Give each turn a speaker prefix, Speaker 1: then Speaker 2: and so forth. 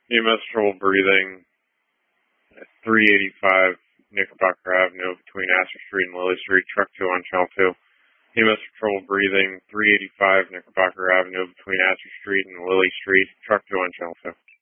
Speaker 1: EMS trouble breathing at 385 Knickerbocker Avenue between Astor Street and Lily Street, truck 2 on channel 2. EMS for trouble breathing, 385 Knickerbocker Avenue between Astor Street and Lily Street, truck 2 on channel 2.